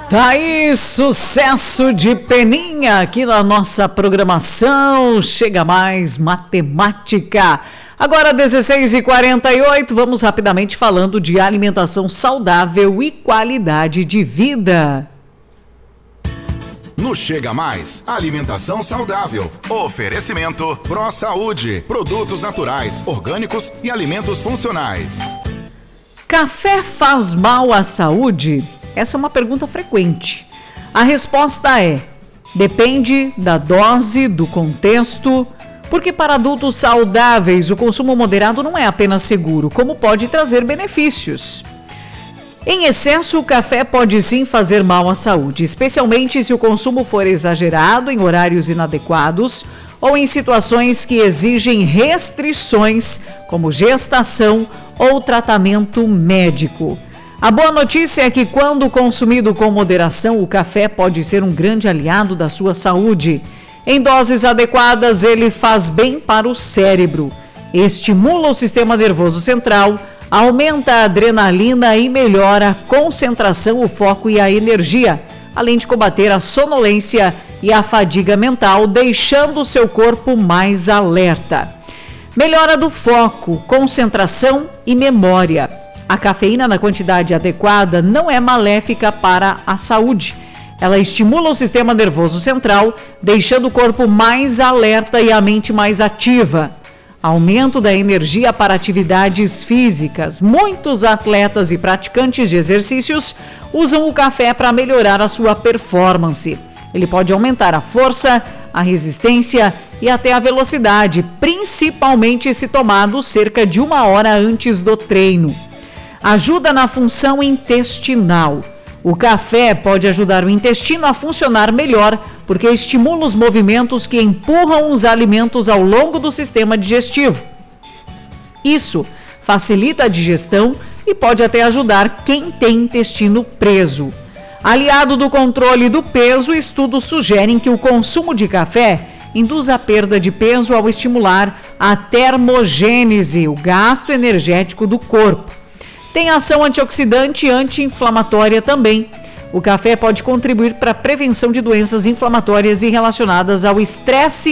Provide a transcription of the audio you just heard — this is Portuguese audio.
Tá aí, sucesso de Peninha aqui na nossa programação. Chega mais matemática. Agora 16h48, vamos rapidamente falando de alimentação saudável e qualidade de vida. No Chega Mais, alimentação saudável. Oferecimento Pro Saúde, produtos naturais, orgânicos e alimentos funcionais. Café faz mal à saúde? Essa é uma pergunta frequente. A resposta é: depende da dose, do contexto, porque para adultos saudáveis o consumo moderado não é apenas seguro, como pode trazer benefícios. Em excesso, o café pode sim fazer mal à saúde, especialmente se o consumo for exagerado em horários inadequados ou em situações que exigem restrições, como gestação ou tratamento médico. A boa notícia é que, quando consumido com moderação, o café pode ser um grande aliado da sua saúde. Em doses adequadas, ele faz bem para o cérebro, estimula o sistema nervoso central, aumenta a adrenalina e melhora a concentração, o foco e a energia, além de combater a sonolência e a fadiga mental, deixando o seu corpo mais alerta. Melhora do foco, concentração e memória. A cafeína na quantidade adequada não é maléfica para a saúde. Ela estimula o sistema nervoso central, deixando o corpo mais alerta e a mente mais ativa. Aumento da energia para atividades físicas. Muitos atletas e praticantes de exercícios usam o café para melhorar a sua performance. Ele pode aumentar a força, a resistência e até a velocidade, principalmente se tomado cerca de 1 hora antes do treino. Ajuda na função intestinal. O café pode ajudar o intestino a funcionar melhor, porque estimula os movimentos que empurram os alimentos ao longo do sistema digestivo. Isso facilita a digestão e pode até ajudar quem tem intestino preso. Aliado do controle do peso, estudos sugerem que o consumo de café induz a perda de peso ao estimular a termogênese, o gasto energético do corpo. Tem ação antioxidante e anti-inflamatória também. O café pode contribuir para a prevenção de doenças inflamatórias e relacionadas ao estresse